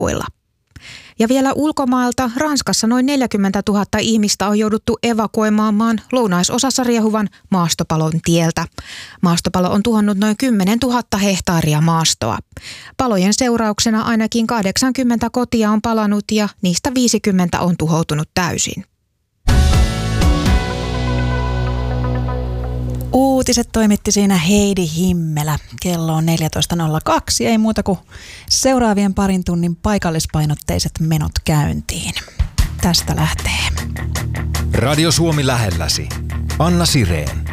evakoilla. Ja vielä ulkomaalta Ranskassa noin 40 000 ihmistä on jouduttu evakuoimaan maan lounaisosassa riehuvan maastopalon tieltä. Maastopalo on tuhonnut noin 10 000 hehtaaria maastoa. Palojen seurauksena ainakin 80 kotia on palanut ja niistä 50 on tuhoutunut täysin. Uutiset toimitti siinä Heidi Himmelä. Kello on 14.02. Ei muuta kuin seuraavien parin tunnin paikallispainotteiset menot käyntiin. Tästä lähtee. Radio Suomi lähelläsi. Anna Sireen.